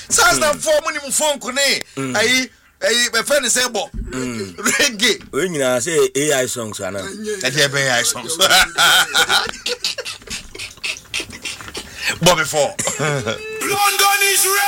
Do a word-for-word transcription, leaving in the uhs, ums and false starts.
Sasa for money mu phone ko ne. Ayi ayi be friend say bo. Reggae. We nyina say A I songs ana. E dey be A I songs. But before London is